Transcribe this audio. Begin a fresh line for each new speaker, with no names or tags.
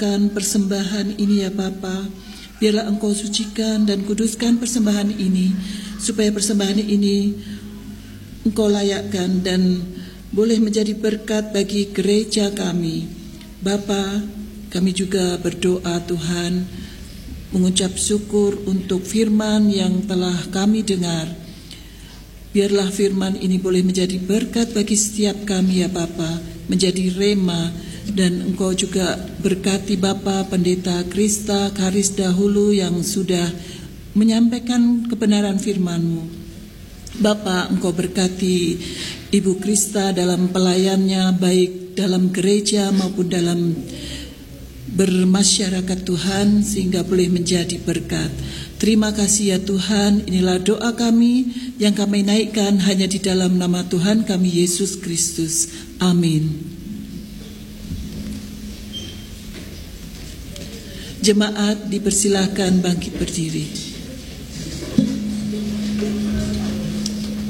persembahan ini ya Bapa. Biarlah Engkau sucikan dan kuduskan persembahan ini, supaya persembahan ini Engkau layakkan dan boleh menjadi berkat bagi gereja kami. Bapa, kami juga berdoa Tuhan, mengucap syukur untuk firman yang telah kami dengar. Biarlah firman ini boleh menjadi berkat bagi setiap kami ya Bapa, menjadi rema, dan Engkau juga berkati Bapa Pendeta Krista Karis dahulu yang sudah menyampaikan kebenaran firman-Mu. Bapa, Engkau berkati Ibu Krista dalam pelayannya, baik dalam gereja maupun dalam bermasyarakat Tuhan, sehingga boleh menjadi berkat. Terima kasih ya Tuhan, inilah doa kami yang kami naikkan hanya di dalam nama Tuhan kami Yesus Kristus. Amin. Jemaat dipersilahkan bangkit berdiri.